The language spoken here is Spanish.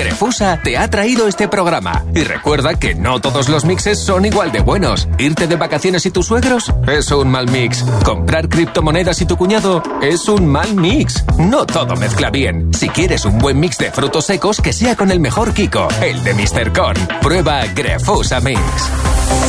Grefusa te ha traído este programa. Y recuerda que no todos los mixes son igual de buenos. ¿Irte de vacaciones y tus suegros? Es un mal mix. ¿Comprar criptomonedas y tu cuñado? Es un mal mix. No todo mezcla bien. Si quieres un buen mix de frutos secos, que sea con el mejor Kiko, el de Mr. Corn. Prueba Grefusa Mix.